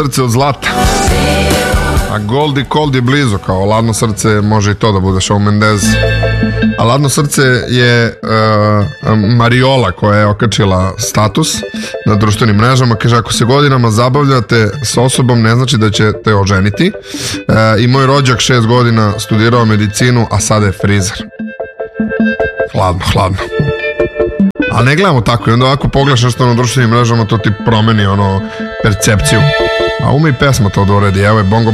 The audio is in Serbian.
Srce od zlata. A Goldie Cold je blizu, kao Ladno srce može i to da bude Shawn Mendes. A Ladno srce je Mariola koja je okačila status na društvenim mrežama. Kaže, ako se godinama zabavljate s osobom, ne znači da ćete oženiti. I moj rođak 6 godina studirao medicinu, a sada je frizer. Hladno. Ali ne gledamo tako. I onda ako pogledaš nešto na društvenim mrežama, to ti promeni percepciju. A ume i pesma to da uredi. Evo je Bongo